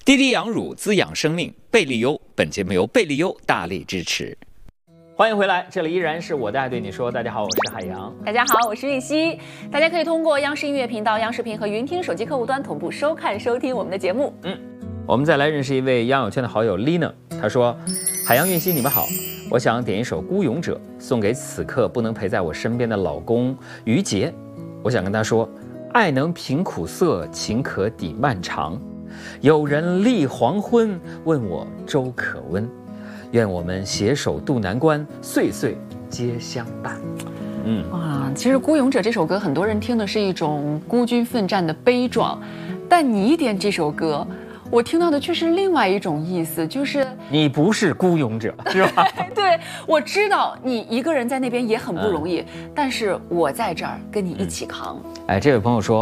滴滴养乳滋养生命，贝利优。本节目由贝利优大力支持。欢迎回来，这里依然是我的爱对你说。大家好，我是海洋。 大家好，我是玉溪。大家可以通过央视音乐频道、央视频和云听手机客户端同步收看、收听我们的节目。 我们再来认识一位央友圈的好友 Lina， 她说：“海洋、玉溪，你们好，我想点一首《孤勇者》，送给此刻不能陪在我身边的老公于杰。我想跟他说，爱能平苦涩，情可抵漫长。有人立黄昏，问我粥可温。愿我们携手渡难关，岁岁皆相伴。” 哇，其实《孤勇者》这首歌，很多人听的是一种孤军奋战的悲壮，但你点这首歌，我听到的却是另外一种意思，就是你不是孤勇者，是吧？ 对，我知道你一个人在那边也很不容易，但是我在这儿跟你一起扛。 这位朋友说，